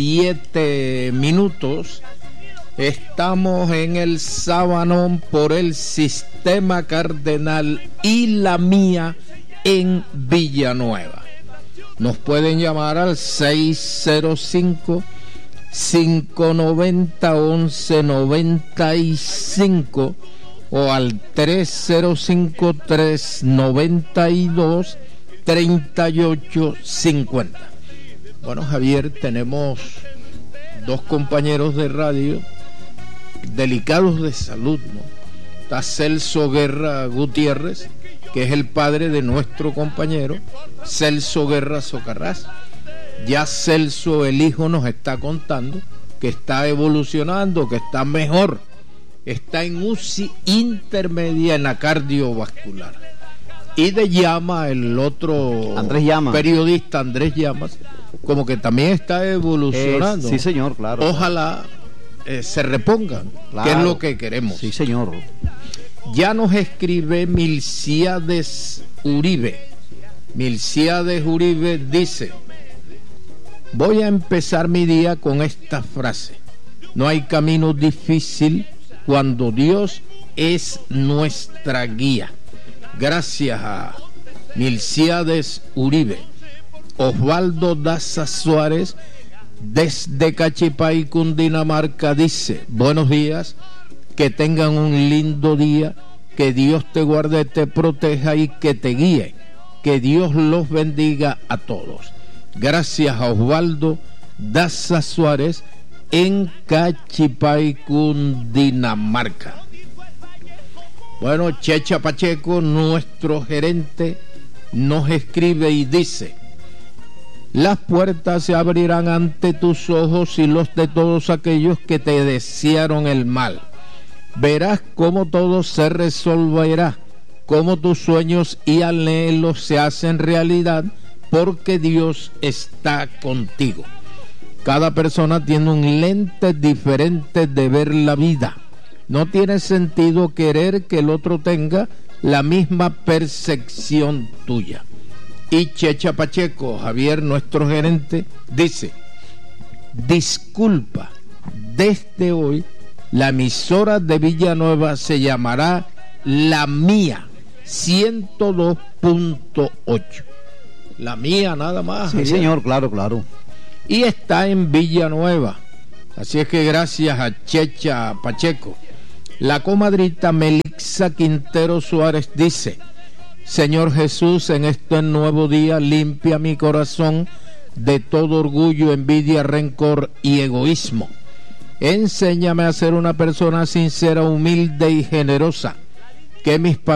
7 minutos. Estamos en el Sabanón por el Sistema Cardenal y la Mía en Villanueva. Nos pueden llamar al 605-590-1195 o al 305-392-3850. Bueno, Javier, tenemos dos compañeros de radio delicados de salud, ¿no? Está Celso Guerra Gutiérrez, que es el padre de nuestro compañero Celso Guerra Socarrás. Ya Celso, el hijo, nos está contando que está evolucionando, que está mejor, está en UCI intermedia en la cardiovascular. Y de Llama, el otro Andrés Llama, periodista Andrés Llamas, como que también está evolucionando. Sí, señor, claro. Ojalá se repongan, claro, que es lo que queremos. Sí, señor. Ya nos escribe Milciades Uribe. Milciades Uribe dice: voy a empezar mi día con esta frase: no hay camino difícil cuando Dios es nuestra guía. Gracias a Milciades Uribe. Osvaldo Daza Suárez desde Cachipay, Cundinamarca, dice: buenos días, que tengan un lindo día, que Dios te guarde, te proteja y que te guíe, que Dios los bendiga a todos. Gracias a Osvaldo Daza Suárez en Cachipay, Cundinamarca. Bueno, Checha Pacheco, nuestro gerente, nos escribe y dice: las puertas se abrirán ante tus ojos y los de todos aquellos que te desearon el mal. Verás cómo todo se resolverá, cómo tus sueños y anhelos se hacen realidad, porque Dios está contigo. Cada persona tiene un lente diferente de ver la vida. No tiene sentido querer que el otro tenga la misma percepción tuya. Y Checha Pacheco, Javier, nuestro gerente, dice: disculpa, desde hoy la emisora de Villanueva se llamará La Mía 102.8. La Mía nada más. Sí, Javier, señor, claro, claro. Y está en Villanueva. Así es que gracias a Checha Pacheco. La comadrita Melixa Quintero Suárez dice: Señor Jesús, en este nuevo día limpia mi corazón de todo orgullo, envidia, rencor y egoísmo. Enséñame a ser una persona sincera, humilde y generosa. Que mis